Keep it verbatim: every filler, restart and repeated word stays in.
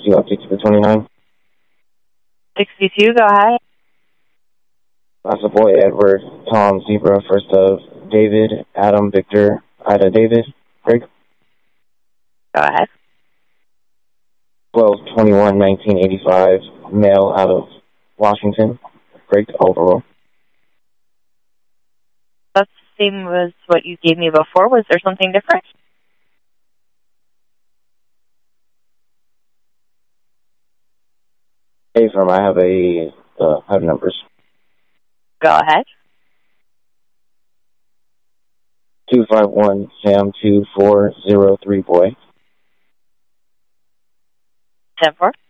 sixty-two, update to the twenty-nine. sixty-two, go ahead. Last of boy, Edward, Tom, Zebra, first of David, Adam, Victor, Ida, David, Greg. Go ahead. twelve twenty-one nineteen eighty-five, male out of Washington, Greg, overall. That's the same as what you gave me before. Was there something different? Hey, firm, I have a, uh, I have numbers. Go ahead. two five one, Sam, two four zero three, boy. ten four.